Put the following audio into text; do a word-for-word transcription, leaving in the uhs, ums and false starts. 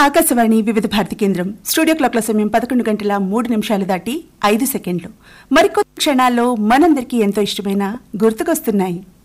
ఆకాశవాణి వివిధ భారతి కేంద్రం స్టూడియో క్లాక్ల సమయం పదకొండు గంటల మూడు నిమిషాలు దాటి ఐదు సెకండ్లు. మరికొద్ది క్షణాల్లో మనందరికీ ఎంతో ఇష్టమైన గుర్తుకొస్తున్నాయి.